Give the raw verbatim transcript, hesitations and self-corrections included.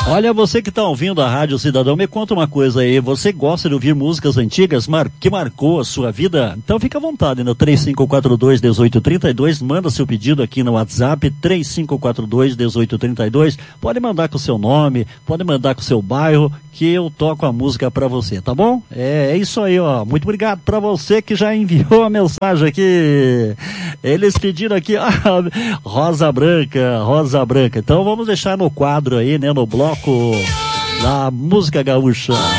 Olha, você que está ouvindo a Rádio Cidadão, me conta uma coisa aí. Você gosta de ouvir músicas antigas mar... que marcou a sua vida? Então fica à vontade no três cinco quatro dois, um oito três dois. Manda seu pedido aqui no WhatsApp, três cinco quatro dois, um oito três dois. Pode mandar com o seu nome, pode mandar com o seu bairro, que eu toco a música para você, tá bom? É, é isso aí, ó. Muito obrigado para você que já enviou a mensagem aqui. Eles pediram aqui, ah, Rosa Branca, Rosa Branca. Então vamos deixar no quadro aí, né, no bloco da música gaúcha.